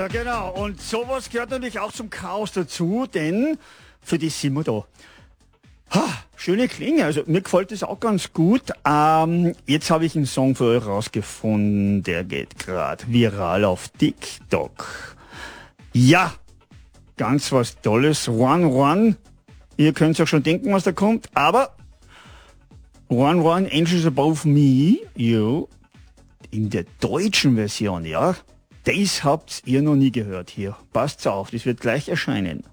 Ja, genau. Und sowas gehört natürlich auch zum Chaos dazu, denn für die sind wir da. Schöne Klinge, also mir gefällt das auch ganz gut. Jetzt habe ich einen Song für euch rausgefunden, der geht gerade viral auf TikTok. Ja, ganz was Tolles. One One. Ihr könnt euch schon denken, was da kommt, aber One One, Angels Above Me, jo, in der deutschen Version, ja, das habt ihr noch nie gehört hier. Passt auf, das wird gleich erscheinen.